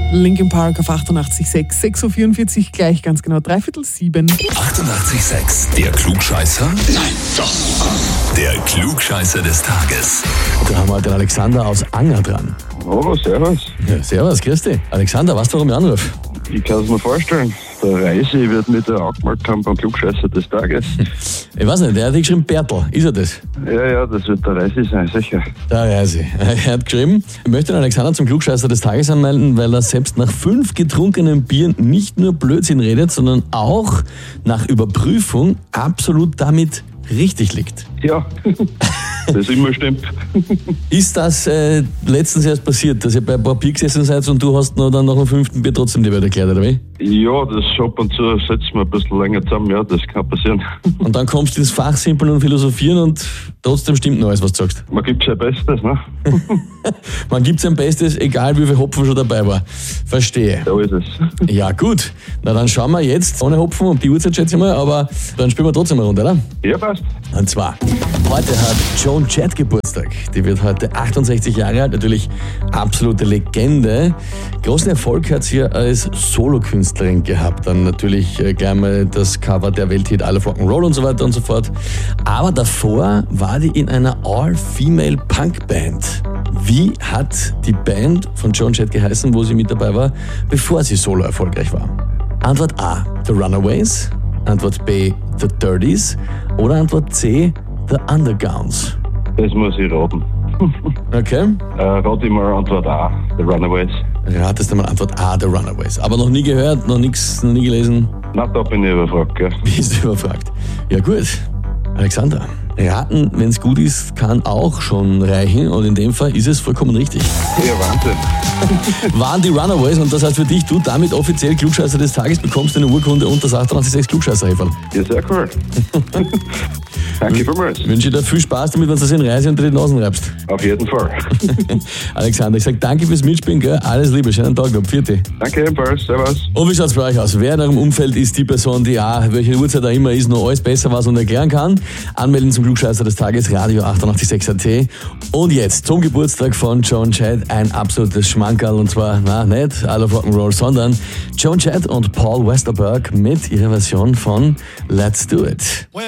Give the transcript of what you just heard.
Linkin Park auf 88,6, 6.44 Uhr, gleich ganz genau 6:45. 88,6. Der Klugscheißer? Nein, doch. Der Klugscheißer des Tages. Da haben wir den Alexander aus Anger dran. Oh, servus. Ja, servus, grüß dich. Alexander, weißt du, warum ich anrufe? Ich kann es mir vorstellen. Der Reisi wird mit der angemeldet haben beim Klugscheißer des Tages. Ich weiß nicht, der hat geschrieben Bertel. Ist er das? Ja, das wird der Reisi sein, sicher. Der Reisi. Er hat geschrieben, ich möchte den Alexander zum Klugscheißer des Tages anmelden, weil er selbst nach 5 getrunkenen Bieren nicht nur Blödsinn redet, sondern auch nach Überprüfung absolut damit richtig liegt. Ja, das immer stimmt. Ist das letztens erst passiert, dass ihr bei ein paar Bier gesessen seid und du hast noch dann nach dem 5. Bier trotzdem die Welt erklärt, oder wie? Ja, das ab und zu setzen wir ein bisschen länger zusammen, ja, das kann passieren. Und dann kommst du ins Fachsimpeln und Philosophieren und trotzdem stimmt noch alles, was du sagst. Man gibt sein Bestes, ne? Man gibt sein Bestes, egal wie viel Hopfen schon dabei war. Verstehe. So ist es. Ja gut, na dann schauen wir jetzt, ohne Hopfen und die Uhrzeit schätze ich mal, aber dann spielen wir trotzdem eine Runde, oder? Ja, passt. Und zwar, heute hat Joan Jett Geburtstag. Die wird heute 68 Jahre alt, natürlich absolute Legende. Großen Erfolg hat sie als Solokünstlerin gehabt. Dann natürlich gleich mal das Cover der Welthit I Love Rock'n'Roll und so weiter und so fort. Aber davor war die in einer All-Female-Punk-Band. Wie hat die Band von Joan Jett geheißen, wo sie mit dabei war, bevor sie solo erfolgreich war? Antwort A, The Runaways. Antwort B, The Dirties. Oder Antwort C, The Undergowns. Das muss ich raten. Okay. Rate ich mal Antwort A, The Runaways. Ratest du mal Antwort A, The Runaways. Aber noch nie gehört, noch nichts, noch nie gelesen. Na, da bin ich überfragt, gell? Bist du überfragt? Ja gut, Alexander. Raten, wenn es gut ist, kann auch schon reichen und in dem Fall ist es vollkommen richtig. Ja, Wahnsinn. Waren die Runaways und das heißt für dich, du damit offiziell Klugscheißer des Tages bekommst eine Urkunde und das 886 Klugscheißer-Häferl. Ja, sehr cool. Danke vielmals. Ich wünsche dir viel Spaß damit, wenn du das in Reise unter die Nasen reibst. Auf jeden Fall. Alexander, ich sage danke fürs Mitspielen, gell? Alles Liebe, schönen Tag noch, Pfiat. Danke ebenfalls, servus. Und wie schaut's bei euch aus? Wer in eurem Umfeld ist die Person, die welche Uhrzeit da immer ist, noch alles besser was und erklären kann? Anmelden zum Klugscheißer des Tages, Radio 886 AT. Und jetzt zum Geburtstag von Joan Jett ein absolutes Schmankerl und zwar, nicht I Love Rock'n'Roll, sondern Joan Jett und Paul Westerberg mit ihrer Version von Let's Do It.